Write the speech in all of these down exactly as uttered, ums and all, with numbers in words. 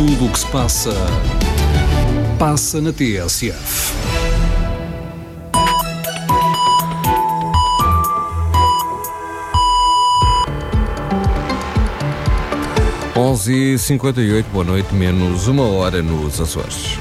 Tudo o que se passa, passa na T S F. onze e cinquenta e oito, boa noite, menos uma hora nos Açores.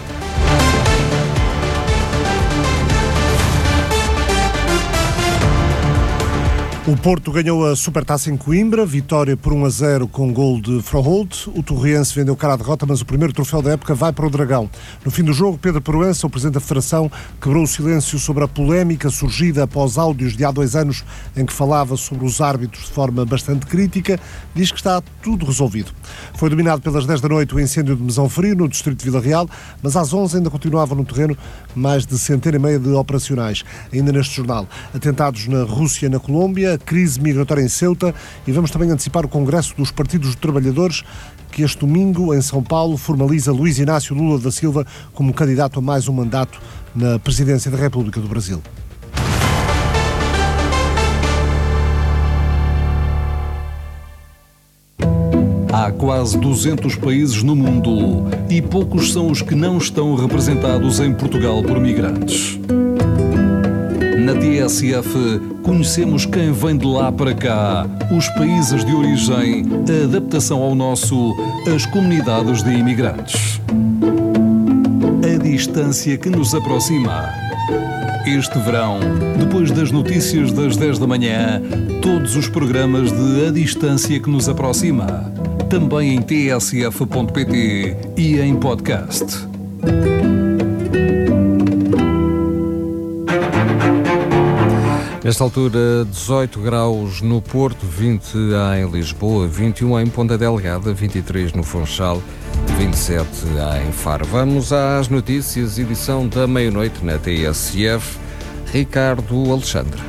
O Porto ganhou a Supertaça em Coimbra, vitória por um a zero com gol de Froholt. O Torriense vendeu cara à derrota, mas o primeiro troféu da época vai para o Dragão. No fim do jogo, Pedro Proença, o presidente da Federação, quebrou o silêncio sobre a polémica surgida após áudios de há dois anos em que falava sobre os árbitros de forma bastante crítica. Diz que está tudo resolvido. Foi dominado pelas dez da noite o incêndio de Mesão Frio, no distrito de Vila Real, mas às onze ainda continuavam no terreno mais de centena e meia de operacionais. Ainda neste jornal, atentados na Rússia e na Colômbia, crise migratória em Ceuta, e vamos também antecipar o Congresso dos Partidos de Trabalhadores, que este domingo, em São Paulo, formaliza Luís Inácio Lula da Silva como candidato a mais um mandato na presidência da República do Brasil. Há quase duzentos países no mundo e poucos são os que não estão representados em Portugal por migrantes. Na T S F, conhecemos quem vem de lá para cá, os países de origem, a adaptação ao nosso, as comunidades de imigrantes. A distância que nos aproxima. Este verão, depois das notícias das dez da manhã, todos os programas de A Distância que nos aproxima. Também em t s f ponto p t e em podcast. Nesta altura, dezoito graus no Porto, vinte em Lisboa, vinte e um em Ponta Delgada, vinte e três no Funchal, vinte e sete em Faro. Vamos às notícias, edição da meia-noite na T S F. Ricardo Alexandre.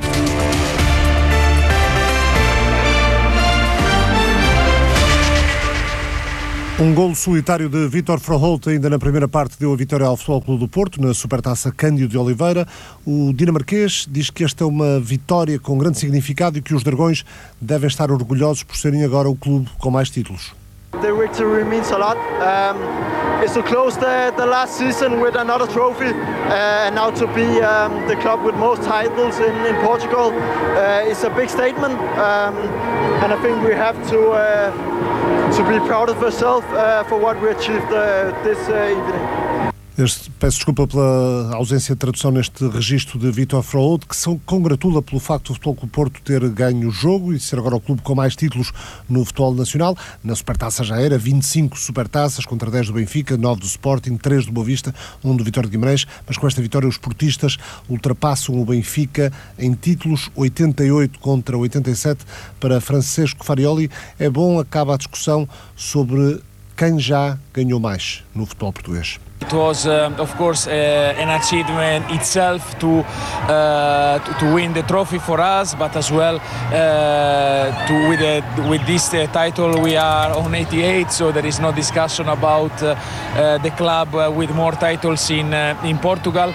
Um golo solitário de Vítor Froholt ainda na primeira parte deu a vitória ao Futebol Clube do Porto, na Supertaça Cândido de Oliveira. O dinamarquês diz que esta é uma vitória com grande significado e que os Dragões devem estar orgulhosos por serem agora o clube com mais títulos. The victory means a lot. Um, it's to close the, the last season with another trophy, uh, and now to be um, the club with most titles in, in Portugal uh, is a big statement, um, and I think we have to uh, to be proud of ourselves uh, for what we achieved uh, this uh, evening. Este, peço desculpa pela ausência de tradução neste registro de Vítor Froholt, que se congratula pelo facto do Futebol Clube Porto ter ganho o jogo e ser agora o clube com mais títulos no futebol nacional. Na Supertaça já era vinte e cinco Supertaças, contra dez do Benfica, nove do Sporting, três do Boa Vista, um do Vitória de Guimarães, mas com esta vitória os portistas ultrapassam o Benfica em títulos, oitenta e oito contra oitenta e sete para Francesco Farioli. É bom, acaba a discussão sobre quem já ganhou mais no futebol português. It was, uh, of course, uh, an achievement itself to, uh, to to win the trophy for us, but as well uh, to with the, with this uh, title we are on eighty-eight, so there is no discussion about uh, uh, the club uh, with more titles in uh, in Portugal.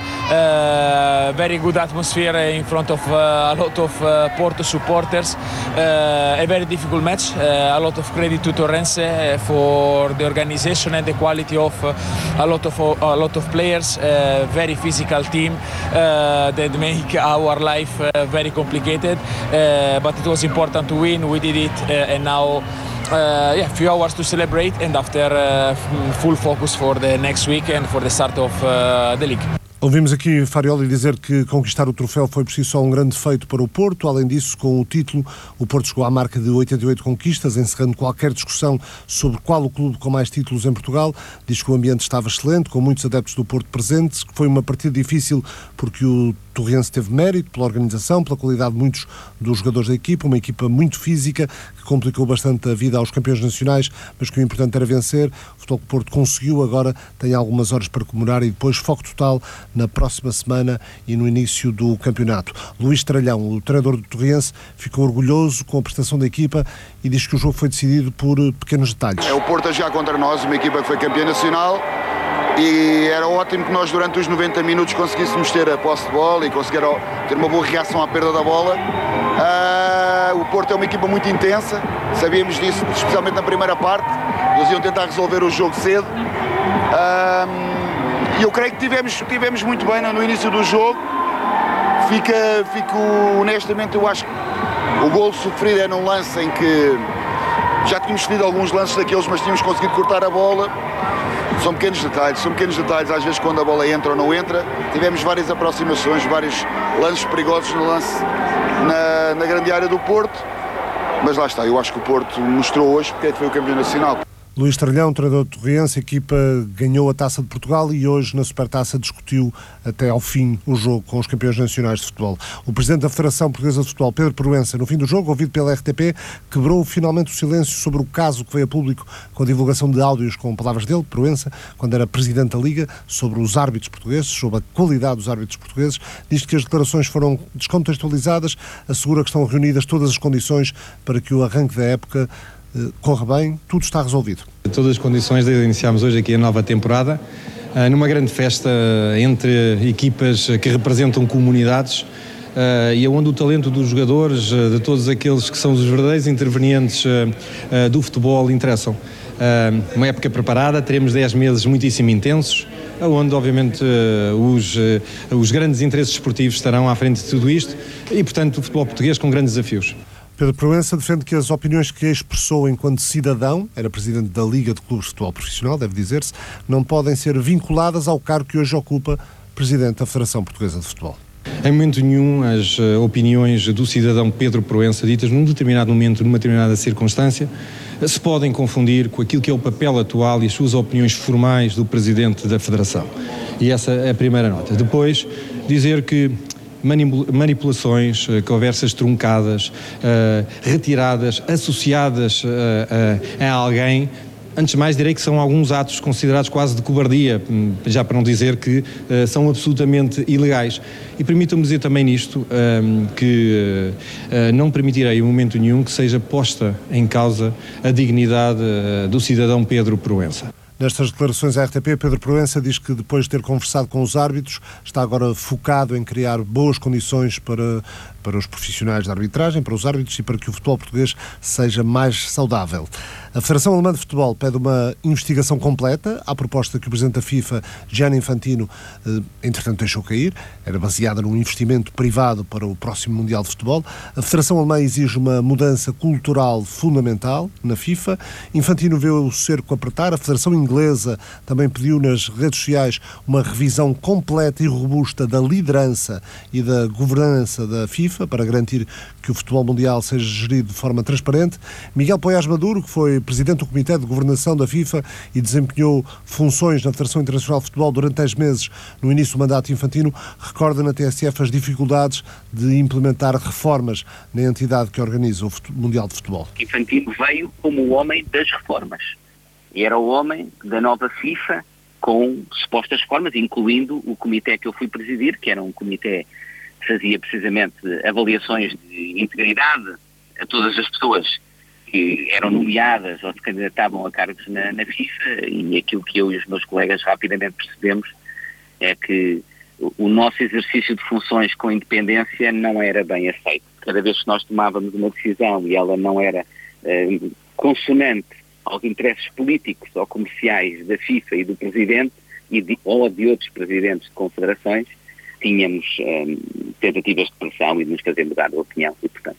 Uh, very good atmosphere in front of uh, a lot of uh, Porto supporters. Uh, a very difficult match. Uh, a lot of credit to Torrense uh, for the organization and the quality of uh, a lot of a lot of players, uh, very physical team uh, that make our life uh, very complicated, uh, but it was important to win. We did it, uh, and now uh, yeah, few hours to celebrate, and after uh, full focus for the next week and for the start of uh, the league. Ouvimos aqui Farioli dizer que conquistar o troféu foi por si só um grande feito para o Porto. Além disso, com o título, o Porto chegou à marca de oitenta e oito conquistas, encerrando qualquer discussão sobre qual o clube com mais títulos em Portugal. Diz que o ambiente estava excelente, com muitos adeptos do Porto presentes, que foi uma partida difícil porque o Torriense teve mérito pela organização, pela qualidade de muitos dos jogadores da equipa, uma equipa muito física, que complicou bastante a vida aos campeões nacionais, mas que o importante era vencer. O Futebol Clube Porto conseguiu, agora tem algumas horas para comemorar e depois foco total na próxima semana e no início do campeonato. Luís Tralhão, o treinador do Torriense, ficou orgulhoso com a prestação da equipa e diz que o jogo foi decidido por pequenos detalhes. É o Porto a jogar contra nós, uma equipa que foi campeã nacional, e era ótimo que nós durante os noventa minutos conseguíssemos ter a posse de bola e conseguir ter uma boa reação à perda da bola. Uh, o Porto é uma equipa muito intensa, sabíamos disso, especialmente na primeira parte. Eles iam tentar resolver o jogo cedo. E eu creio que tivemos, tivemos muito bem no início do jogo. Fica, fico, honestamente, eu acho que o golo sofrido é num lance em que já tínhamos sofrido alguns lances daqueles, mas tínhamos conseguido cortar a bola. São pequenos detalhes, são pequenos detalhes, às vezes quando a bola entra ou não entra. Tivemos várias aproximações, vários lances perigosos no lance na, na grande área do Porto. Mas lá está, eu acho que o Porto mostrou hoje porque é que foi o campeão nacional. Luís Tralhão, treinador de Torriense, a equipa ganhou a Taça de Portugal e hoje na Supertaça discutiu até ao fim o jogo com os campeões nacionais de futebol. O presidente da Federação Portuguesa de Futebol, Pedro Proença, no fim do jogo, ouvido pela R T P, quebrou finalmente o silêncio sobre o caso que veio a público com a divulgação de áudios com palavras dele, Proença, quando era presidente da Liga, sobre os árbitros portugueses, sobre a qualidade dos árbitros portugueses. Diz que as declarações foram descontextualizadas, assegura que estão reunidas todas as condições para que o arranque da época corre bem, tudo está resolvido. Todas as condições de iniciarmos hoje aqui a nova temporada, numa grande festa entre equipas que representam comunidades e onde o talento dos jogadores, de todos aqueles que são os verdadeiros intervenientes do futebol interessam. Uma época preparada, teremos dez meses muitíssimo intensos, onde obviamente os, os grandes interesses esportivos estarão à frente de tudo isto e, portanto, o futebol português com grandes desafios. Pedro Proença defende que as opiniões que expressou enquanto cidadão, era presidente da Liga de Clubes de Futebol Profissional, deve dizer-se, não podem ser vinculadas ao cargo que hoje ocupa presidente da Federação Portuguesa de Futebol. Em momento nenhum, as uh, opiniões do cidadão Pedro Proença, ditas num determinado momento, numa determinada circunstância, uh, se podem confundir com aquilo que é o papel atual e as suas opiniões formais do presidente da Federação. E essa é a primeira nota. Depois, dizer que manipulações, conversas truncadas, uh, retiradas, associadas uh, uh, a alguém, antes de mais direi que são alguns atos considerados quase de cobardia, já para não dizer que uh, são absolutamente ilegais. E permitam-me dizer também nisto uh, que uh, não permitirei em momento nenhum que seja posta em causa a dignidade uh, do cidadão Pedro Proença. Nestas declarações à R T P, Pedro Proença diz que depois de ter conversado com os árbitros, está agora focado em criar boas condições para, para os profissionais da arbitragem, para os árbitros e para que o futebol português seja mais saudável. A Federação Alemã de Futebol pede uma investigação completa à proposta que o Presidente da FIFA, Gianni Infantino, eh, entretanto deixou cair. Era baseada num investimento privado para o próximo Mundial de Futebol. A Federação Alemã exige uma mudança cultural fundamental na FIFA. Infantino vê o cerco apertar. A Federação Inglesa também pediu nas redes sociais uma revisão completa e robusta da liderança e da governança da FIFA para garantir que o futebol mundial seja gerido de forma transparente. Miguel Poiás Maduro, que foi presidente do Comitê de Governação da FIFA e desempenhou funções na Federação Internacional de Futebol durante dez meses no início do mandato Infantino, recorda na T S F as dificuldades de implementar reformas na entidade que organiza o Mundial de Futebol. Infantino veio como o homem das reformas. E era o homem da nova FIFA com supostas reformas, incluindo o comitê que eu fui presidir, que era um comitê que fazia precisamente avaliações de integridade a todas as pessoas que eram nomeadas ou se candidatavam a cargos na, na FIFA, e aquilo que eu e os meus colegas rapidamente percebemos é que o, o nosso exercício de funções com independência não era bem aceito. Cada vez que nós tomávamos uma decisão e ela não era eh, consonante aos interesses políticos ou comerciais da FIFA e do Presidente e de, ou de outros presidentes de confederações, tínhamos eh, tentativas de pressão e de nos fazer mudar de opinião e, portanto,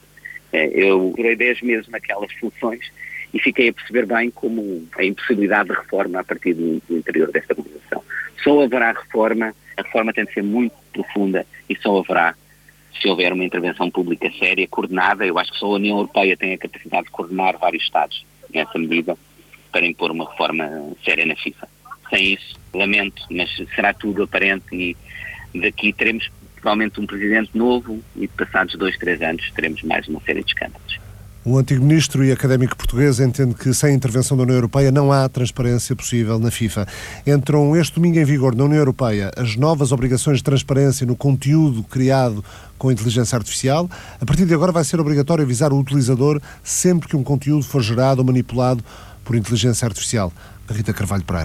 eu durei dez meses naquelas funções e fiquei a perceber bem como a impossibilidade de reforma a partir do, do interior desta organização. Só haverá reforma, a reforma tem de ser muito profunda e só haverá se houver uma intervenção pública séria, coordenada. Eu acho que só a União Europeia tem a capacidade de coordenar vários Estados nessa medida para impor uma reforma séria na FIFA. Sem isso, lamento, mas será tudo aparente e daqui teremos provavelmente um presidente novo e passados dois, três anos teremos mais uma série de escândalos. O antigo ministro e académico português entende que sem a intervenção da União Europeia não há transparência possível na FIFA. Entram este domingo em vigor na União Europeia as novas obrigações de transparência no conteúdo criado com inteligência artificial. A partir de agora vai ser obrigatório avisar o utilizador sempre que um conteúdo for gerado ou manipulado por inteligência artificial. Rita Carvalho Pereira.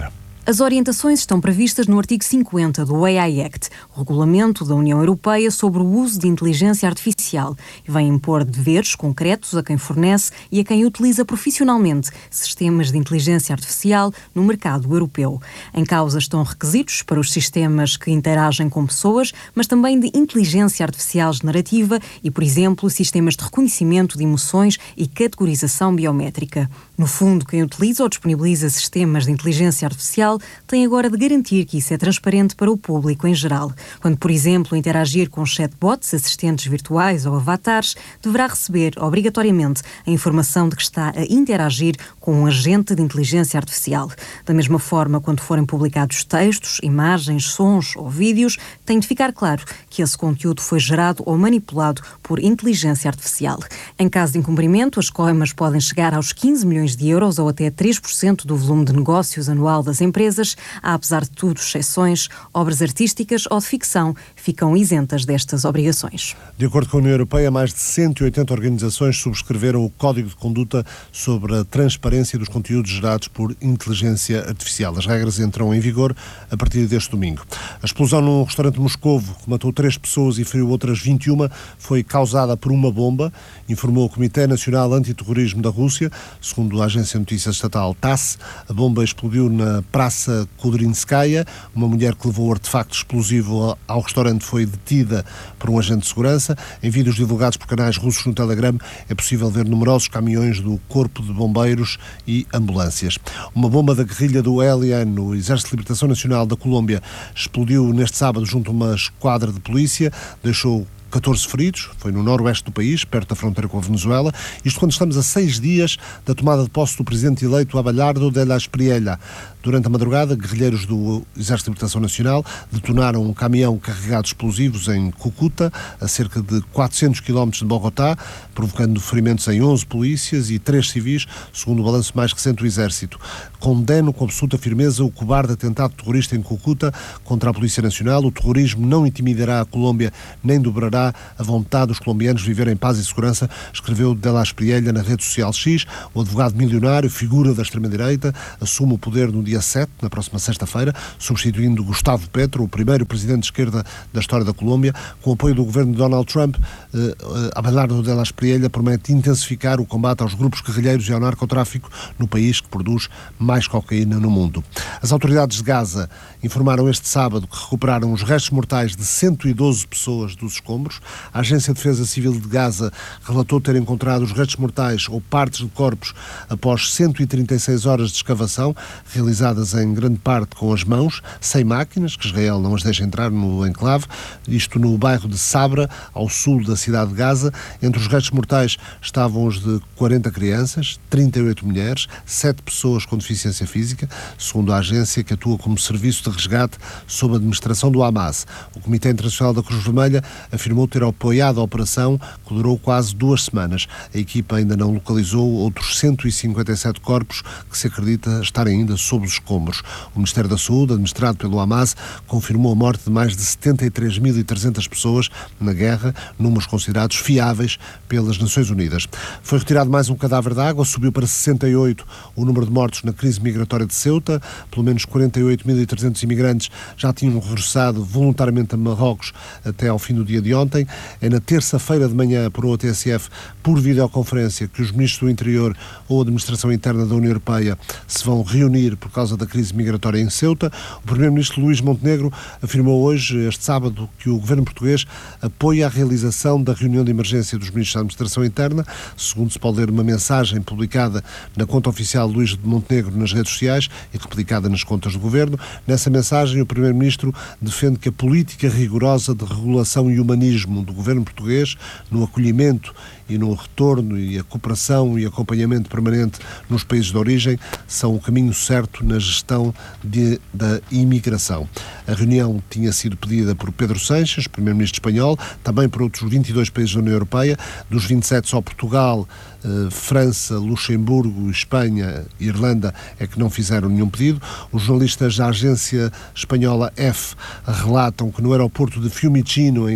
As orientações estão previstas no artigo cinquenta do A I Act, o regulamento da União Europeia sobre o uso de inteligência artificial, e vem impor deveres concretos a quem fornece e a quem utiliza profissionalmente sistemas de inteligência artificial no mercado europeu. Em causa estão requisitos para os sistemas que interagem com pessoas, mas também de inteligência artificial generativa e, por exemplo, sistemas de reconhecimento de emoções e categorização biométrica. No fundo, quem utiliza ou disponibiliza sistemas de inteligência artificial tem agora de garantir que isso é transparente para o público em geral. Quando, por exemplo, interagir com chatbots, assistentes virtuais ou avatares, deverá receber, obrigatoriamente, a informação de que está a interagir com um agente de inteligência artificial. Da mesma forma, quando forem publicados textos, imagens, sons ou vídeos, tem de ficar claro que esse conteúdo foi gerado ou manipulado por inteligência artificial. Em caso de incumprimento, as coimas podem chegar aos quinze milhões de euros ou até três por cento do volume de negócios anual das empresas. Há, apesar de tudo, exceções. Obras artísticas ou de ficção ficam isentas destas obrigações. De acordo com a União Europeia, mais de cento e oitenta organizações subscreveram o Código de Conduta sobre a transparência dos conteúdos gerados por inteligência artificial. As regras entram em vigor a partir deste domingo. A explosão num restaurante de Moscovo, que matou três pessoas e feriu outras vinte e uma, foi causada por uma bomba, informou o Comitê Nacional Antiterrorismo da Rússia. Segundo a agência de notícias estatal TASS, a bomba explodiu na Praça Kudrinskaya. Uma mulher que levou o artefacto explosivo ao restaurante foi detida por um agente de segurança. Em vídeos divulgados por canais russos no Telegram é possível ver numerosos caminhões do Corpo de Bombeiros e ambulâncias. Uma bomba da guerrilha do E L N, o Exército de Libertação Nacional da Colômbia, explodiu neste sábado junto a uma esquadra de polícia, deixou catorze feridos, foi no noroeste do país, perto da fronteira com a Venezuela. Isto quando estamos a seis dias da tomada de posse do presidente eleito Abelardo de la Espriella. Durante a madrugada, guerrilheiros do Exército de Libertação Nacional detonaram um caminhão carregado de explosivos em Cúcuta, a cerca de quatrocentos quilómetros de Bogotá, provocando ferimentos em onze polícias e três civis, segundo o balanço mais recente do Exército. Condeno com absoluta firmeza o cobarde atentado terrorista em Cúcuta contra a Polícia Nacional. O terrorismo não intimidará a Colômbia nem dobrará a vontade dos colombianos de viver em paz e segurança, escreveu de la Espriella na rede social X. O advogado milionário, figura da extrema-direita, assume o poder no dia sete, na próxima sexta-feira, substituindo Gustavo Petro, o primeiro presidente de esquerda da história da Colômbia. Com o apoio do governo de Donald Trump, eh, Abelardo de la Espriella promete intensificar o combate aos grupos guerrilheiros e ao narcotráfico no país que produz mais cocaína no mundo. As autoridades de Gaza informaram este sábado que recuperaram os restos mortais de cento e doze pessoas dos escombros. A Agência de Defesa Civil de Gaza relatou ter encontrado os restos mortais ou partes de corpos após cento e trinta e seis horas de escavação, realizadas em grande parte com as mãos, sem máquinas, que Israel não as deixa entrar no enclave, isto no bairro de Sabra, ao sul da cidade de Gaza. Entre os restos mortais estavam os de quarenta crianças, trinta e oito mulheres, sete pessoas com deficiência física, segundo a agência, que atua como serviço de resgate sob a administração do Hamas. O Comitê Internacional da Cruz Vermelha afirmou ter apoiado a operação, que durou quase duas semanas. A equipa ainda não localizou outros cento e cinquenta e sete corpos que se acredita estarem ainda sob os escombros. O Ministério da Saúde, administrado pelo Hamas, confirmou a morte de mais de setenta e três mil e trezentas pessoas na guerra, números considerados fiáveis pelas Nações Unidas. Foi retirado mais um cadáver de água, subiu para sessenta e oito o número de mortos na crise migratória de Ceuta. Pelo menos quarenta e oito mil e trezentos imigrantes já tinham regressado voluntariamente a Marrocos até ao fim do dia de ontem. É na terça-feira de manhã, por O T S F, por videoconferência, que os ministros do Interior ou Administração Interna da União Europeia se vão reunir por causa da crise migratória em Ceuta. O primeiro-ministro Luís Montenegro afirmou hoje, este sábado, que o governo português apoia a realização da reunião de emergência dos ministros da Administração Interna. Segundo se pode ler uma mensagem publicada na conta oficial de Luís Montenegro nas redes sociais e replicada nas contas do governo. Nessa mensagem, o primeiro-ministro defende que a política rigorosa de regulação e humanismo do governo português no acolhimento e no retorno e a cooperação e acompanhamento permanente nos países de origem são o caminho certo na gestão de, da imigração. A reunião tinha sido pedida por Pedro Sánchez, primeiro-ministro espanhol, também por outros vinte e dois países da União Europeia. Dos vinte e sete, só Portugal, eh, França, Luxemburgo, Espanha e Irlanda é que não fizeram nenhum pedido. Os jornalistas da agência espanhola F relatam que no aeroporto de Fiumicino, em Roma,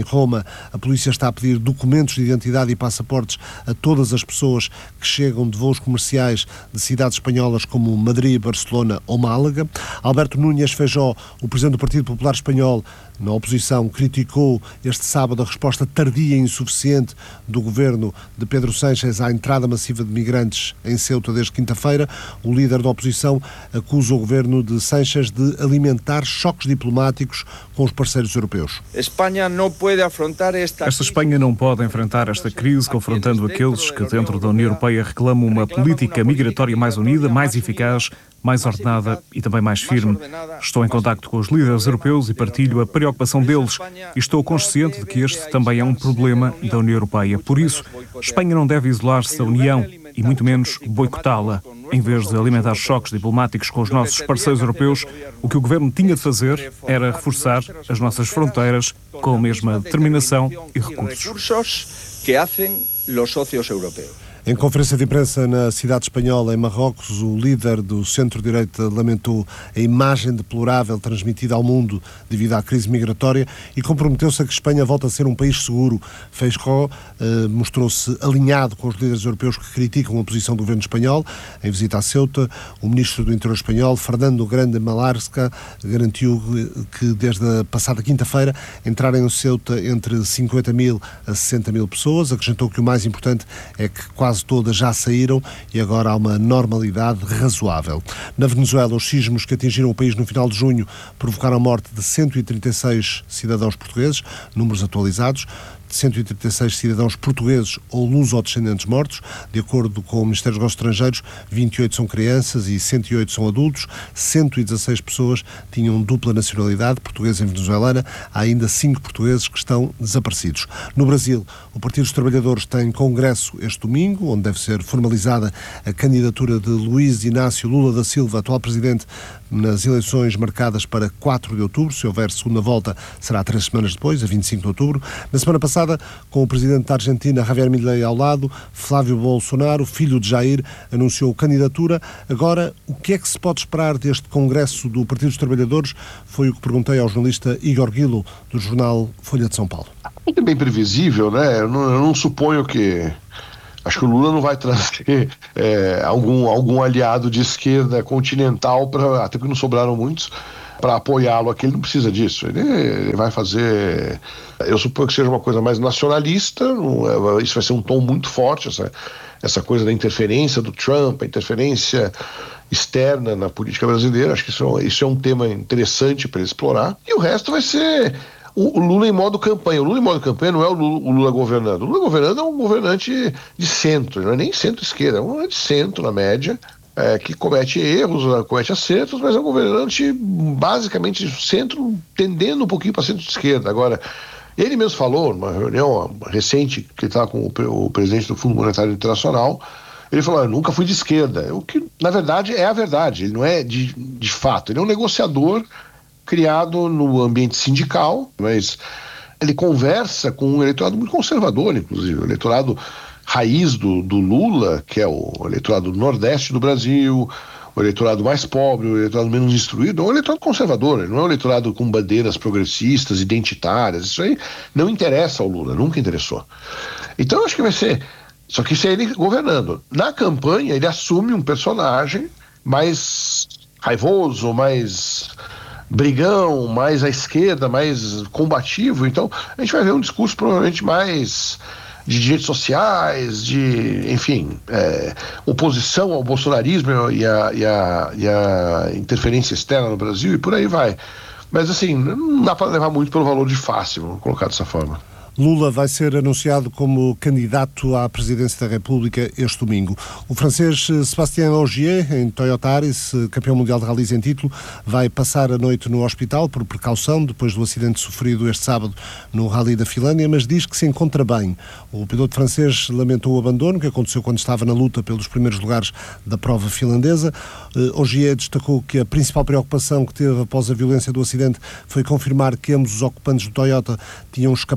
A polícia está a pedir documentos de identidade e passaportes a todas as pessoas que chegam de voos comerciais de cidades espanholas como Madrid, Barcelona ou Málaga. Alberto Núñez Feijóo, o presidente do Partido Popular Espanhol, na oposição, criticou este sábado a resposta tardia e insuficiente do governo de Pedro Sánchez à entrada massiva de migrantes em Ceuta desde quinta-feira. O líder da oposição acusa o governo de Sánchez de alimentar choques diplomáticos com os parceiros europeus. Espanha não pode afrontar esta... Esta Espanha não pode enfrentar esta crise confrontando aqueles que dentro da União Europeia reclamam uma política migratória mais unida, mais eficaz, mais ordenada e também mais firme. Estou em contacto com os líderes europeus e partilho a preocupação deles e estou consciente de que este também é um problema da União Europeia. Por isso, Espanha não deve isolar-se da União e muito menos boicotá-la. Em vez de alimentar choques diplomáticos com os nossos parceiros europeus, o que o governo tinha de fazer era reforçar as nossas fronteiras com a mesma determinação e recursos que fazem os sócios europeus. Em conferência de imprensa na cidade espanhola, em Marrocos, o líder do centro-direita lamentou a imagem deplorável transmitida ao mundo devido à crise migratória e comprometeu-se a que Espanha volte a ser um país seguro. Feijóo eh, mostrou-se alinhado com os líderes europeus que criticam a posição do governo espanhol. Em visita a Ceuta, o ministro do Interior espanhol, Fernando Grande Marlaska, garantiu que desde a passada quinta-feira entraram em Ceuta entre cinquenta mil a sessenta mil pessoas. Acrescentou que o mais importante é que quase todas já saíram e agora há uma normalidade razoável. Na Venezuela, os sismos que atingiram o país no final de junho provocaram a morte de cento e trinta e seis cidadãos portugueses, números atualizados, de cento e trinta e seis cidadãos portugueses ou luso-descendentes mortos. De acordo com o Ministério dos Negócios Estrangeiros, vinte e oito são crianças e cento e oito são adultos. cento e dezasseis pessoas tinham dupla nacionalidade, portuguesa e venezuelana. Há ainda cinco portugueses que estão desaparecidos. No Brasil, o Partido dos Trabalhadores tem congresso este domingo, onde deve ser formalizada a candidatura de Luiz Inácio Lula da Silva, atual presidente, nas eleições marcadas para quatro de outubro. Se houver segunda volta, será três semanas depois, a vinte e cinco de outubro. Na semana passada, com o presidente da Argentina, Javier Milei, ao lado, Flávio Bolsonaro, filho de Jair, anunciou candidatura. Agora, o que é que se pode esperar deste congresso do Partido dos Trabalhadores? Foi o que perguntei ao jornalista Igor Guilo, do jornal Folha de São Paulo. É bem previsível, né? Eu não, eu não suponho que... Acho que o Lula não vai trazer é, algum, algum aliado de esquerda continental, pra, até porque não sobraram muitos, para apoiá-lo aqui. Ele não precisa disso. Ele, ele vai fazer... Eu suponho que seja uma coisa mais nacionalista. Isso vai ser um tom muito forte, essa, essa coisa da interferência do Trump, a interferência externa na política brasileira. Acho que isso, isso é um tema interessante para ele explorar. E o resto vai ser... O Lula em modo campanha. O Lula em modo campanha não é o Lula, o Lula governando. O Lula governando é um governante de centro, não é nem centro-esquerda, é um governante de centro, na média, é, que comete erros, comete acertos, mas é um governante basicamente de centro, tendendo um pouquinho para centro-esquerda. Agora, ele mesmo falou, numa reunião recente, que ele estava com o, o presidente do Fundo Monetário Internacional, ele falou, eu nunca fui de esquerda. O que, na verdade, é a verdade. Ele não é de, de fato. Ele é um negociador criado no ambiente sindical, mas ele conversa com um eleitorado muito conservador, inclusive, o eleitorado raiz do, do Lula, que é o eleitorado do Nordeste do Brasil, o eleitorado mais pobre, o eleitorado menos instruído, é um eleitorado conservador, ele não é um eleitorado com bandeiras progressistas, identitárias, isso aí não interessa ao Lula, nunca interessou. Então eu acho que vai ser, só que isso é ele governando. Na campanha ele assume um personagem mais raivoso, mais... brigão, mais à esquerda, mais combativo. Então a gente vai ver um discurso provavelmente mais de direitos sociais, de, enfim, é, oposição ao bolsonarismo e a, e, a, e a interferência externa no Brasil e por aí vai. Mas assim, não dá para levar muito pelo valor de face, vamos colocar dessa forma. Lula vai ser anunciado como candidato à presidência da República este domingo. O francês Sébastien Ogier, em Toyota Yaris, campeão mundial de rallies em título, vai passar a noite no hospital por precaução, depois do acidente sofrido este sábado no Rally da Finlândia, mas diz que se encontra bem. O piloto francês lamentou o abandono que aconteceu quando estava na luta pelos primeiros lugares da prova finlandesa. Ogier destacou que a principal preocupação que teve após a violência do acidente foi confirmar que ambos os ocupantes do Toyota tinham escapado sem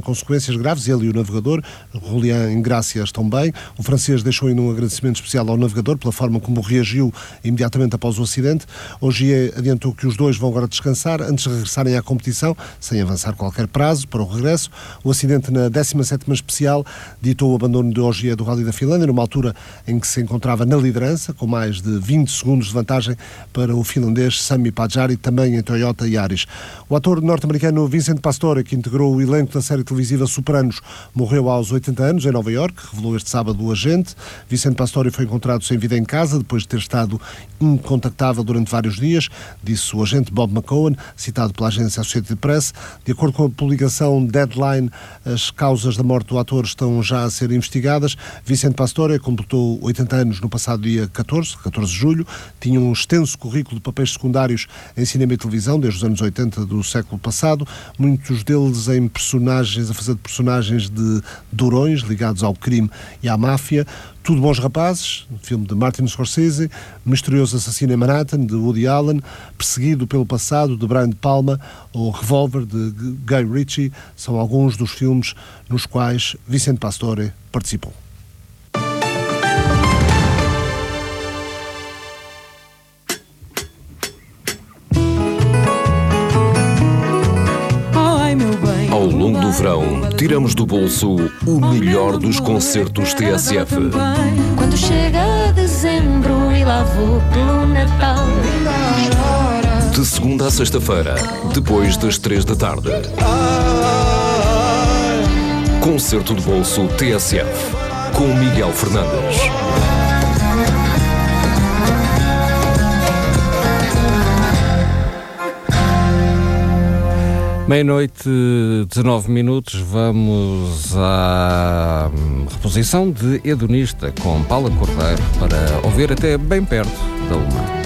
consequências graves, ele e o navegador. Julián Ingrácia estão bem. O francês deixou ainda um agradecimento especial ao navegador pela forma como reagiu imediatamente após o acidente. Ogier adiantou que os dois vão agora descansar antes de regressarem à competição, sem avançar qualquer prazo para o regresso. O acidente na décima sétima especial ditou o abandono de Ogier do Rally da Finlândia, numa altura em que se encontrava na liderança, com mais de vinte segundos de vantagem para o finlandês Sami Pajari, também em Toyota Yaris. O ator norte-americano Vincent Pastore, que integrou o elenco da série televisiva Sopranos, morreu aos oitenta anos em Nova Iorque, revelou este sábado o agente. Vincent Pastore foi encontrado sem vida em casa, depois de ter estado incontactável durante vários dias, disse o agente Bob McCowan, citado pela agência Associated Press. De acordo com a publicação Deadline, as causas da morte do ator estão já a ser investigadas. Vincent Pastore completou oitenta anos no passado dia catorze, catorze de julho, tinha um extenso currículo de papéis secundários em cinema e televisão desde os anos oitenta do século passado, muitos deles em personagens, a fazer de personagens de durões ligados ao crime e à máfia. Tudo Bons Rapazes, um filme de Martin Scorsese, Misterioso Assassino em Manhattan, de Woody Allen, Perseguido pelo Passado, de Brian De Palma, ou Revolver, de Guy Ritchie, são alguns dos filmes nos quais Vincent Pastore participou. Ao longo do verão, tiramos do bolso o melhor dos concertos T S F. Quando chega dezembro e lá vou pelo Natal. De segunda a sexta-feira, depois das três da tarde. Concerto de bolso T S F, com Miguel Fernandes. Meia-noite, dezenove minutos, vamos à reposição de Hedonista com Paula Cordeiro para ouvir até bem perto da uma.